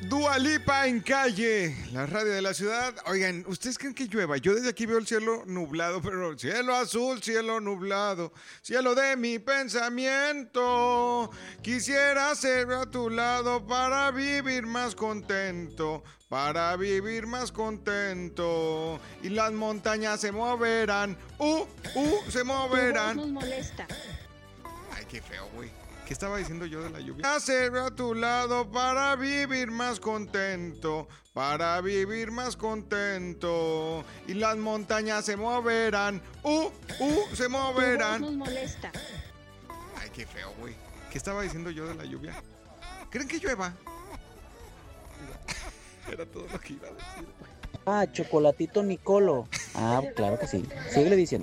Dua Lipa en Calle, la radio de la ciudad. Oigan, ¿ustedes creen que llueva? Yo desde aquí veo el cielo nublado, pero cielo azul, cielo nublado, cielo de mi pensamiento. Quisiera ser a tu lado para vivir más contento, para vivir más contento. Y las montañas se moverán, se moverán. Tu voz nos molesta. Ay, qué feo, güey. ¿Qué estaba diciendo yo de la lluvia? Hacer a tu lado para vivir más contento, para vivir más contento. Y las montañas se moverán, se moverán. Tu voz nos molesta. Ay, qué feo, güey. ¿Qué estaba diciendo yo de la lluvia? ¿Creen que llueva? Era todo lo que iba a decir, güey. Ah, chocolatito Nicolo. Ah, claro que sí. Síguele diciendo.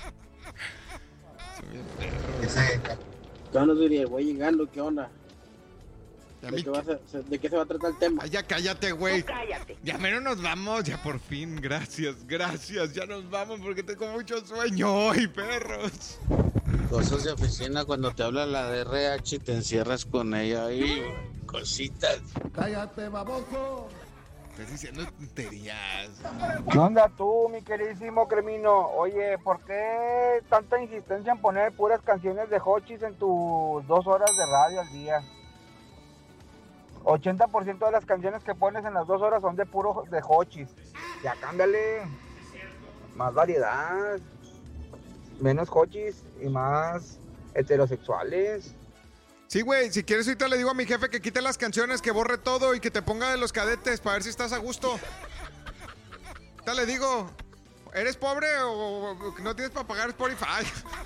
¿Qué onda, Duri? Voy llegando, ¿qué onda? ¿De qué se va a tratar el tema? Ay, ya cállate, güey. Tú cállate. Ya menos nos vamos, ya por fin. Gracias, ya nos vamos porque tengo mucho sueño hoy, perros. Cosas de oficina, cuando te habla la DRH y te encierras con ella ahí, cositas. ¡Cállate, baboso! Estás diciendo tonterías. ¿Qué onda tú, mi queridísimo Cremino? Oye, ¿por qué tanta insistencia en poner puras canciones de Hochis en tus 2 horas de radio al día? 80% de las canciones que pones en las 2 horas son de puro de Hochis. Ya cámbiale. Más variedad. Menos Hochis y más heterosexuales. Sí, güey, si quieres ahorita le digo a mi jefe que quite las canciones, que borre todo y que te ponga de Los Cadetes para ver si estás a gusto. Ahorita le digo, ¿eres pobre o no tienes para pagar Spotify?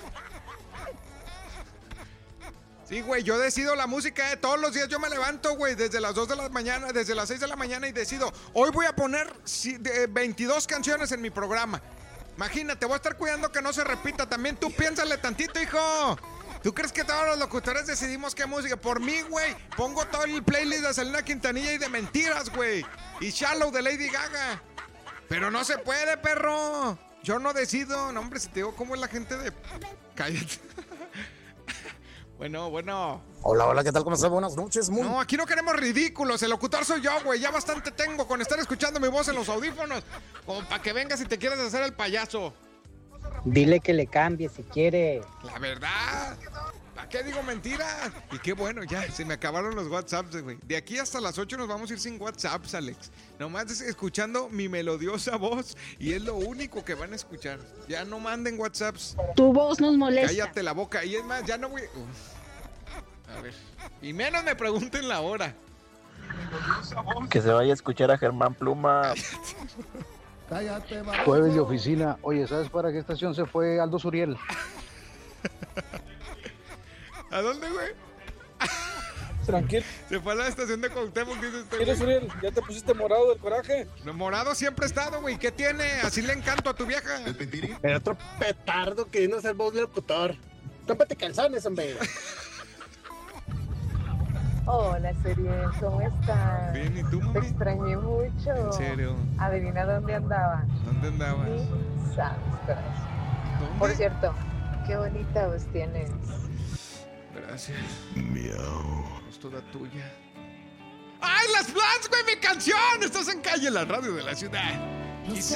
Sí, güey, yo decido la música, todos los días yo me levanto, güey, desde las 2 de la mañana, desde las 6 de la mañana y decido, hoy voy a poner 22 canciones en mi programa. Imagínate, voy a estar cuidando que no se repita. También tú piénsale tantito, hijo. ¿Tú crees que todos los locutores decidimos qué música? Por mí, güey, pongo todo el playlist de Selena Quintanilla y de Mentiras, güey. Y Shallow de Lady Gaga. Pero no se puede, perro. Yo no decido. No, hombre, si te digo cómo es la gente de... Cállate. Bueno. Hola, ¿qué tal? ¿Cómo estás? Buenas noches. No, aquí no queremos ridículos. El locutor soy yo, güey. Ya bastante tengo con estar escuchando mi voz en los audífonos. Como para que vengas y te quieras hacer el payaso. Dile que le cambie si quiere. La verdad. ¿Para qué digo mentiras? Y qué bueno, ya, se me acabaron los WhatsApps, güey. De aquí hasta las 8 nos vamos a ir sin WhatsApps, Alex. Nomás escuchando mi melodiosa voz y es lo único que van a escuchar. Ya no manden WhatsApps. Tu voz nos molesta. Cállate la boca. Y es más, ya no voy... A ver. Y menos me pregunten la hora. Que se vaya a escuchar a Germán Pluma. ¡Cállate, baboso! Jueves de oficina. Oye, ¿sabes para qué estación se fue Aldo Suriel? ¿A dónde, güey? Tranquilo. Se fue a la estación de Cuauhtémoc, dices tú. ¿Quieres, Uriel? ¿Ya te pusiste morado del coraje? No, morado siempre he estado, güey. ¿Qué tiene? Así le encanto a tu vieja. Era otro petardo que no es el voz del locutor. Tópate calzones, hombre. Hola, Seriel, ¿cómo estás? Bien, ¿y tú, Te mami? extrañé mucho. ¿En serio? Adivina dónde andaba. ¿Dónde andabas? Ni sabes, corazón. ¿Dónde? Por cierto, qué bonita voz tienes. Gracias. Miau. Es toda tuya. ¡Ay, las Flans, güey! ¡Mi canción! Estás en Calle, la radio de la ciudad.